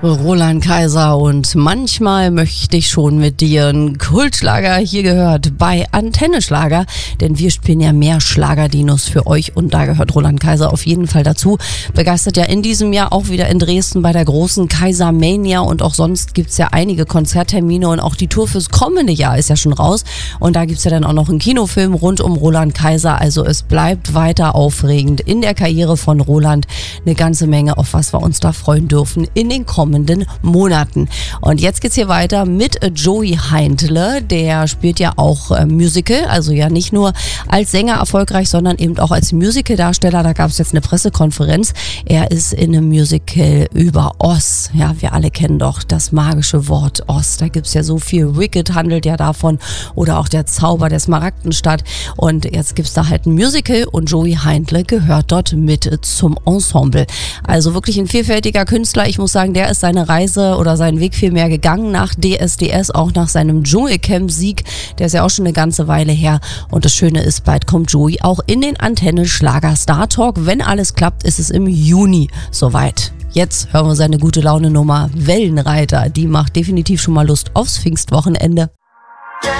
Roland Kaiser und manchmal möchte ich schon mit dir einen Kultschlager hier gehört bei Antenne Schlager, denn wir spielen ja mehr Schlagerdinos für euch und da gehört Roland Kaiser auf jeden Fall dazu. Begeistert ja in diesem Jahr auch wieder in Dresden bei der großen Kaisermania und auch sonst gibt's ja einige Konzerttermine und auch die Tour fürs kommende Jahr ist ja schon raus und da gibt's ja dann auch noch einen Kinofilm rund um Roland Kaiser, also es bleibt weiter aufregend in der Karriere von Roland, eine ganze Menge, auf was wir uns da freuen dürfen in den kommenden Monaten. Und jetzt geht's hier weiter mit Joey Heindle, der spielt ja auch Musical, also ja nicht nur als Sänger erfolgreich, sondern eben auch als Musical-Darsteller. Da gab es jetzt eine Pressekonferenz. Er ist in einem Musical über Oz. Ja, wir alle kennen doch das magische Wort Oz. Da gibt's ja so viel. Wicked handelt ja davon oder auch der Zauber der Smaragdenstadt. Und jetzt gibt's da halt ein Musical und Joey Heindle gehört dort mit zum Ensemble. Also wirklich ein vielfältiger Künstler. Ich muss sagen, der ist seine Reise oder seinen Weg vielmehr gegangen nach DSDS, auch nach seinem Dschungelcamp-Sieg. Der ist ja auch schon eine ganze Weile her. Und das Schöne ist, bald kommt Joey auch in den Antenne Schlager Star Talk. Wenn alles klappt, ist es im Juni soweit. Jetzt hören wir seine gute Laune Nummer Wellenreiter. Die macht definitiv schon mal Lust aufs Pfingstwochenende.